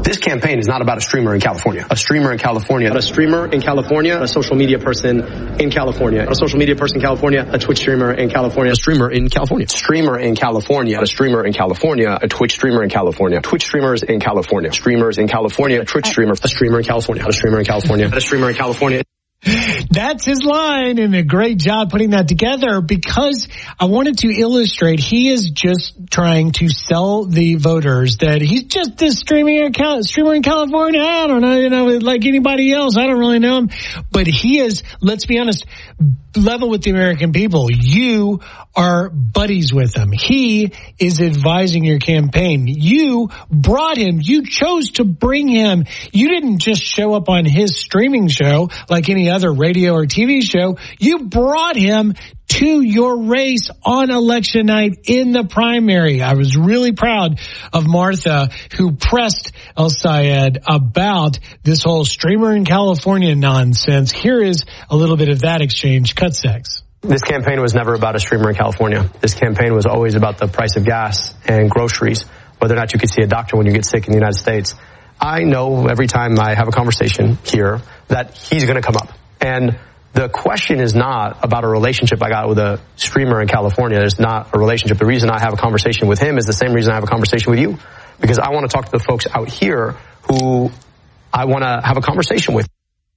This campaign is not about a streamer in California. A streamer in California. A streamer in California. A social media person in California. A social media person in California. A Twitch streamer in California. A streamer in California. Streamer in California. A streamer in California. A Twitch streamer in California. Twitch streamers in California. Streamers in California. A Twitch streamer. A streamer in California. A streamer in California. A streamer in California. That's his line, and a great job putting that together, because I wanted to illustrate he is just trying to sell the voters that he's just this streamer in California. I don't know, like anybody else. I don't really know him. But he is, let's be honest, level with the American people. You are buddies with him. He is advising your campaign. You brought him. You chose to bring him. You didn't just show up on his streaming show like any other radio or TV show. You brought him to your race on election night in the primary. I was really proud of Martha, who pressed El-Sayed about this whole streamer in California nonsense. Here is a little bit of that exchange. Cut 6. This campaign was never about a streamer in California. This campaign was always about the price of gas and groceries, whether or not you could see a doctor when you get sick in the United States. I know every time I have a conversation here that he's going to come up. And the question is not about a relationship I got with a streamer in California. There's not a relationship. The reason I have a conversation with him is the same reason I have a conversation with you, because I want to talk to the folks out here who I want to have a conversation with.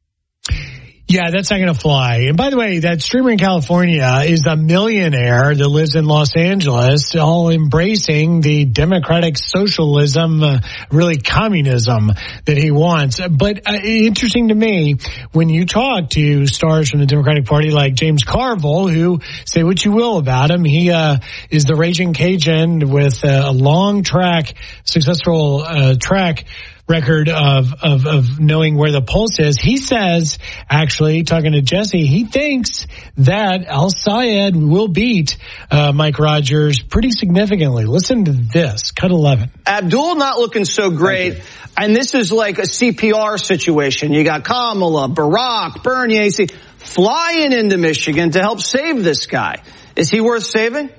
Yeah, that's not going to fly. And by the way, that streamer in California is a millionaire that lives in Los Angeles, all embracing the democratic socialism, really communism that he wants. But interesting to me, when you talk to stars from the Democratic Party like James Carville, who, say what you will about him, he is the Raging Cajun with a long successful track record of knowing where the pulse is. He says, actually, talking to Jesse, he thinks that El-Sayed will beat Mike Rogers pretty significantly. Listen to this. Cut 11. Abdul not looking so great. And this is like a CPR situation. You got Kamala, Barack, Bernie, flying into Michigan to help save this guy. Is he worth saving?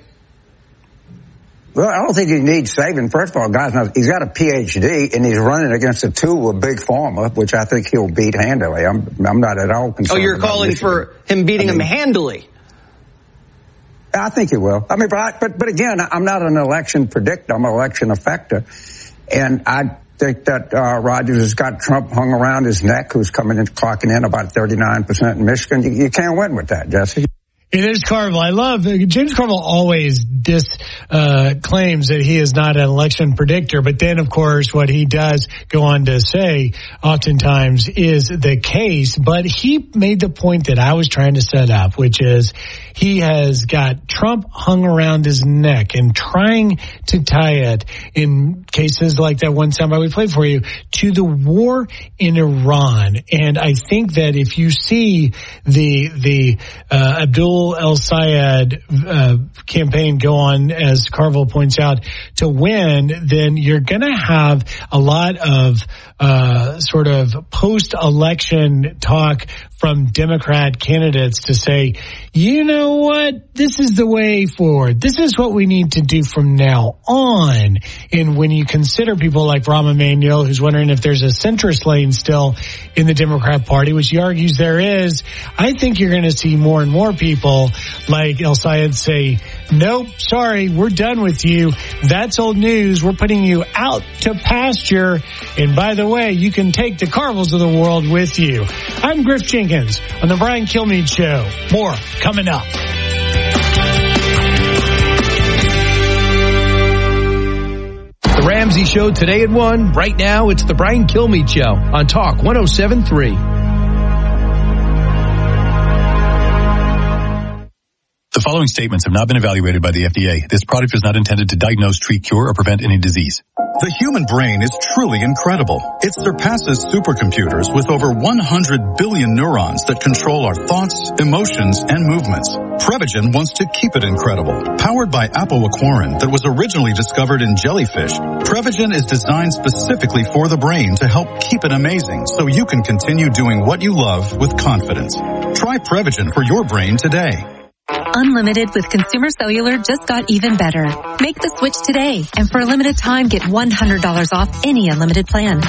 Well, I don't think he needs saving. First of all, guys, he's got a PhD, and he's running against a tool of Big Pharma, which I think he'll beat handily. I'm not at all concerned. Oh, you're calling for him beating him handily? I think he will. I mean, but again, I'm not an election predictor. I'm an election effector. And I think that Rogers has got Trump hung around his neck, who's clocking in about 39% in Michigan. You can't win with that, Jesse. It is Carville. I love James Carville always claims that he is not an election predictor, but then of course what he does go on to say oftentimes is the case. But he made the point that I was trying to set up, which is he has got Trump hung around his neck and trying to tie it, in cases like that one soundbite we played for you, to the war in Iran. And I think that if you see the Abdul El-Sayed campaign go on, as Carville points out, to win, then you're going to have a lot of sort of post-election talk from Democrat candidates to say, you know what, this is the way forward. This is what we need to do from now on. And when you consider people like Rahm Emanuel, who's wondering if there's a centrist lane still in the Democrat Party, which he argues there is, I think you're going to see more and more people like El-Sayed say, nope, sorry, we're done with you. That's old news. We're putting you out to pasture. And by the way, you can take the Carvilles of the world with you. I'm Griff Jenkins on the Brian Kilmeade Show. More coming up. The Ramsey Show today at 1. Right now, it's the Brian Kilmeade Show on Talk 107.3. The following statements have not been evaluated by the FDA. This product is not intended to diagnose, treat, cure, or prevent any disease. The human brain is truly incredible. It surpasses supercomputers with over 100 billion neurons that control our thoughts, emotions, and movements. Prevagen wants to keep it incredible. Powered by apoaquarin that was originally discovered in jellyfish, Prevagen is designed specifically for the brain to help keep it amazing so you can continue doing what you love with confidence. Try Prevagen for your brain today. Unlimited with Consumer Cellular just got even better. Make the switch today, and for a limited time, get $100 off any unlimited plan.